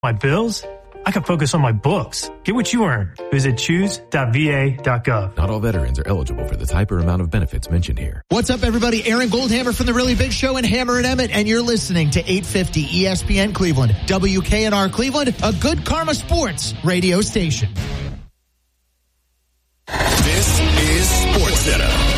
My bills? I can focus on my books. Get what you earn. Visit choose.va.gov. Not all veterans are eligible for the type or amount of benefits mentioned here. What's up, everybody? Aaron Goldhammer from The Really Big Show and Hammer and Emmett, and you're listening to 850 ESPN Cleveland, WKNR Cleveland, a Good Karma Sports radio station. This is SportsCenter.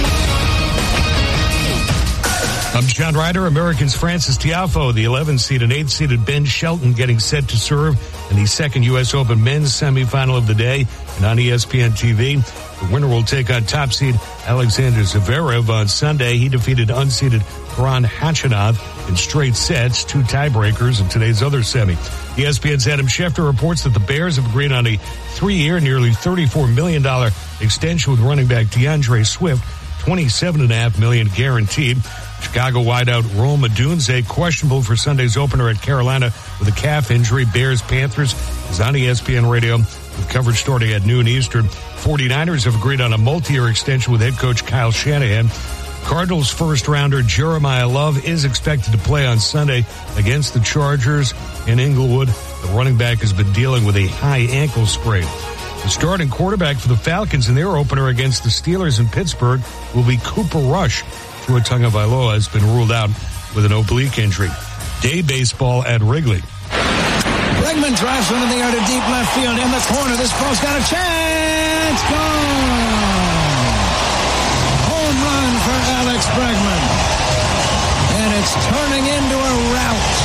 I'm John Ryder. Americans Francis Tiafoe, the 11th-seed and 8th-seeded Ben Shelton getting set to serve in the second U.S. Open men's semifinal of the day. And on ESPN TV, the winner will take on top seed Alexander Zverev on Sunday. He defeated unseeded Karan Khachanov in straight sets, 2 tiebreakers in today's other semi. ESPN's Adam Schefter reports that the Bears have agreed on a 3-year, nearly $34 million extension with running back DeAndre Swift, $27.5 million guaranteed. Chicago wideout Rome Odunze questionable for Sunday's opener at Carolina with a calf injury. Bears-Panthers is on ESPN Radio with coverage starting at noon Eastern. 49ers have agreed on a multi-year extension with head coach Kyle Shanahan. Cardinals first-rounder Jeremiah Love is expected to play on Sunday against the Chargers in Inglewood. The running back has been dealing with a high ankle sprain. The starting quarterback for the Falcons in their opener against the Steelers in Pittsburgh will be Cooper Rush. Tua Tagovailoa has been ruled out with an oblique injury. Day baseball at Wrigley. Bregman drives one in the yard of deep left field. In the corner, this ball's got a chance. Gone. Home run for Alex Bregman. And it's turning into a rout.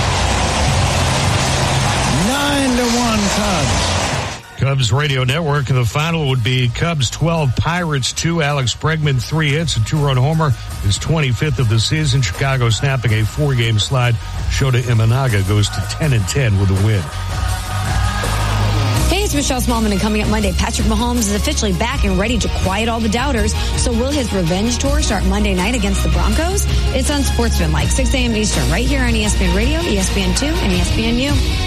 9-1 Cubs. Cubs Radio Network, and the final would be Cubs 12, Pirates 2. Alex Bregman 3 hits, a 2-run homer, his 25th of the season. Chicago snapping a 4-game slide. Shota Imanaga goes to 10-10 with a win. Hey, it's Michelle Smallman, and coming up Monday, Patrick Mahomes is officially back and ready to quiet all the doubters. So will his revenge tour start Monday night against the Broncos? It's on Sportsman, like 6 a.m. Eastern, right here on ESPN Radio, ESPN2, and ESPNU.